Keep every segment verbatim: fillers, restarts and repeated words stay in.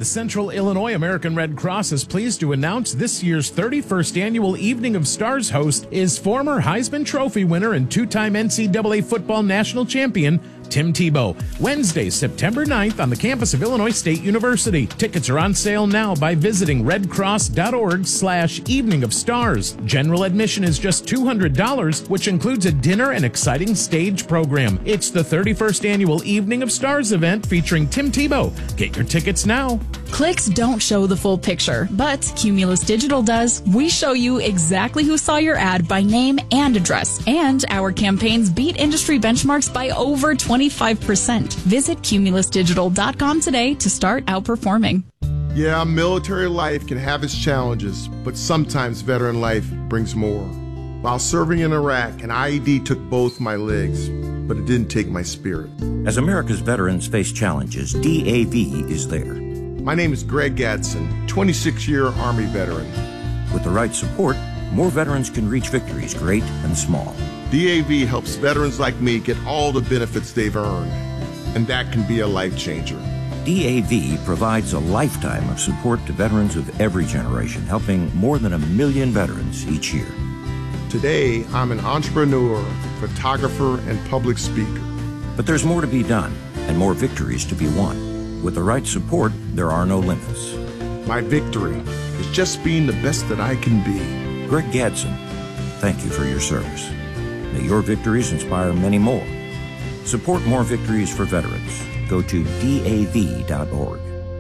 The Central Illinois American Red Cross is pleased to announce this year's thirty-first annual Evening of Stars host is former Heisman Trophy winner and two-time N C double A football national champion Tim Tebow. Wednesday, September ninth on the campus of Illinois State University. Tickets are on sale now by visiting redcross.org slash evening of stars. General admission is just two hundred dollars, which includes a dinner and exciting stage program. It's the thirty-first annual Evening of Stars event featuring Tim Tebow. Get your tickets now. Clicks don't show the full picture, but Cumulus Digital does. We show you exactly who saw your ad by name and address, and our campaigns beat industry benchmarks by over twenty-five percent. Visit cumulus digital dot com today to start outperforming. Yeah, military life can have its challenges, but sometimes veteran life brings more. While serving in Iraq, an I E D took both my legs, but it didn't take my spirit. As America's veterans face challenges, D A V is there. My name is Greg Gadsden, twenty-six year Army veteran. With the right support, more veterans can reach victories, great and small. D A V helps veterans like me get all the benefits they've earned, and that can be a life changer. D A V provides a lifetime of support to veterans of every generation, helping more than a million veterans each year. Today, I'm an entrepreneur, photographer, and public speaker. But there's more to be done, and more victories to be won. With the right support, there are no limits. My victory is just being the best that I can be. Greg Gadsden, thank you for your service. May your victories inspire many more. Support more victories for veterans. Go to D A V dot org.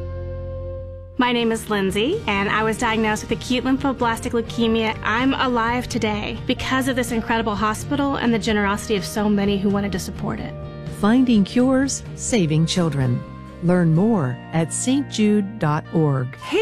My name is Lindsay, and I was diagnosed with acute lymphoblastic leukemia. I'm alive today because of this incredible hospital and the generosity of so many who wanted to support it. Finding cures, saving children. Learn more at st jude dot org.